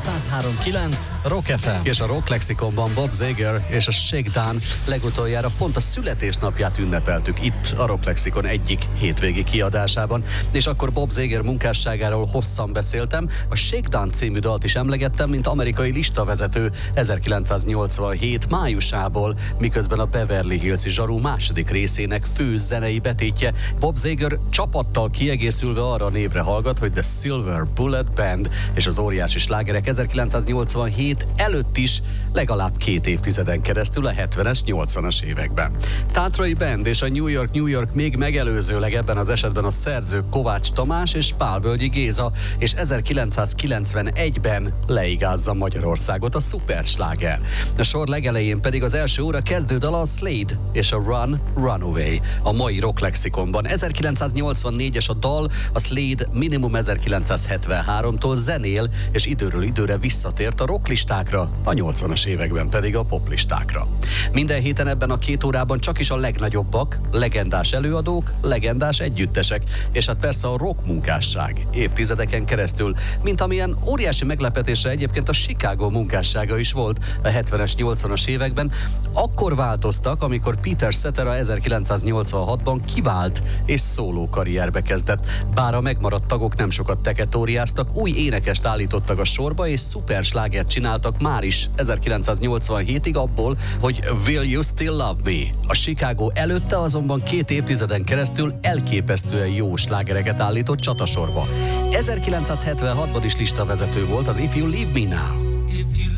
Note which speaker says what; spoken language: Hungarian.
Speaker 1: 103.9 Rock FM.
Speaker 2: És a Rock Lexikonban Bob Seger és a Shakedown legutoljára pont a születésnapját ünnepeltük itt a Rock Lexikon egyik hétvégi kiadásában. És akkor Bob Seger munkásságáról hosszan beszéltem, a Shakedown című dalt is emlegettem, mint amerikai listavezető 1987 májusából, miközben a Beverly Hills-i zsaru második részének fő zenei betétje Bob Seger csapattal kiegészülve arra a névre hallgat, hogy The Silver Bullet Band, és az óriási slágerek 1987 előtt is legalább 2 évtizeden keresztül a 70-es, 80-as években. Tátrai Band és a New York még megelőzőleg ebben az esetben a szerzők Kovács Tamás és Pálvölgyi Géza, és 1991-ben leigázza Magyarországot a szupersláger. A sor legelején pedig az első óra kezdődala a Slade és a Run Runaway a mai Rock Lexikonban. 1984-es a dal, a Slade minimum 1973-tól zenél, és időről időre visszatért a rocklistákra, a 80-as években pedig a poplistákra. Minden héten ebben a 2 órában csak is a legnagyobbak, legendás előadók, legendás együttesek, és hát persze a rock munkásság évtizedeken keresztül, mint amilyen óriási meglepetésre egyébként a Chicago munkássága is volt a 70-es, 80-as években. Akkor változtak, amikor Peter Cetera 1986-ban kivált és szóló karrierbe kezdett. Bár a megmaradt tagok nem sokat teketóriáztak, új énekest állítottak a sorba, és szuperslágert csináltak már is 1987-ig abból, hogy Will You Still Love Me? A Chicago előtte azonban 2 évtizeden keresztül elképesztően jó slágereket állított csatasorba. 1976-ban is listavezető volt az If You Leave Me Now.